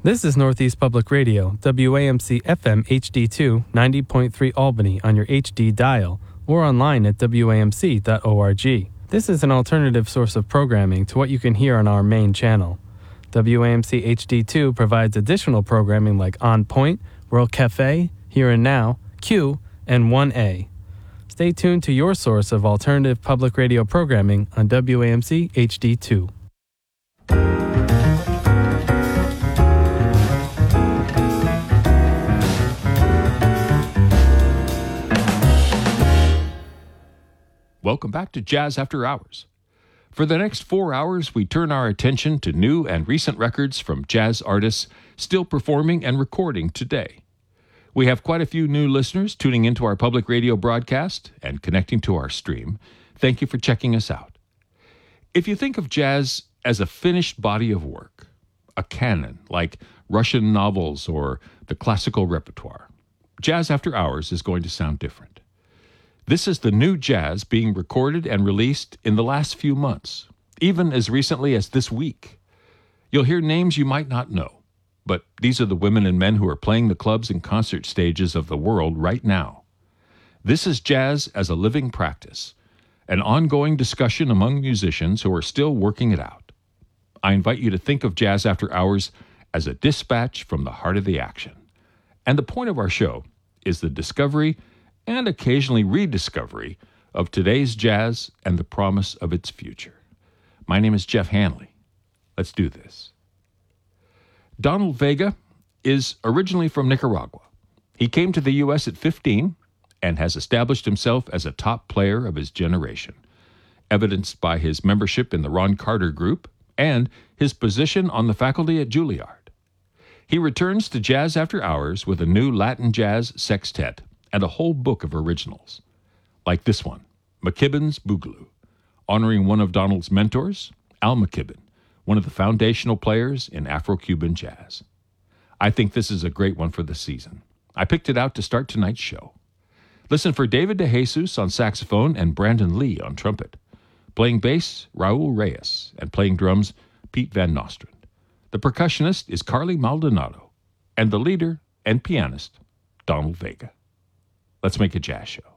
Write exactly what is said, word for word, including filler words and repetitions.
This is Northeast Public Radio, W A M C F M H D two, ninety point three Albany on your H D dial, or online at W A M C dot org. This is an alternative source of programming to what you can hear on our main channel. W A M C H D two provides additional programming like On Point, World Cafe, Here and Now, Q, and one A. Stay tuned to your source of alternative public radio programming on W A M C H D two. Welcome back to Jazz After Hours. For the next four hours, we turn our attention to new and recent records from jazz artists still performing and recording today. We have quite a few new listeners tuning into our public radio broadcast and connecting to our stream. Thank you for checking us out. If you think of jazz as a finished body of work, a canon like Russian novels or the classical repertoire, Jazz After Hours is going to sound different. This is the new jazz being recorded and released in the last few months, even as recently as this week. You'll hear names you might not know, but these are the women and men who are playing the clubs and concert stages of the world right now. This is jazz as a living practice, an ongoing discussion among musicians who are still working it out. I invite you to think of Jazz After Hours as a dispatch from the heart of the action. And the point of our show is the discovery and occasionally rediscovery of today's jazz and the promise of its future. My name is Jeff Hanley. Let's do this. Donald Vega is originally from Nicaragua. He came to the U S at fifteen and has established himself as a top player of his generation, evidenced by his membership in the Ron Carter Group and his position on the faculty at Juilliard. He returns to Jazz After Hours with a new Latin jazz sextet and a whole book of originals, like this one, McKibben's Boogaloo, honoring one of Donald's mentors, Al McKibben, one of the foundational players in Afro-Cuban jazz. I think this is a great one for the season. I picked it out to start tonight's show. Listen for David DeJesus on saxophone and Brandon Lee on trumpet. Playing bass, Raul Reyes, and playing drums, Pete Van Nostrand. The percussionist is Carly Maldonado, and the leader and pianist, Donald Vega. Let's make a jazz show.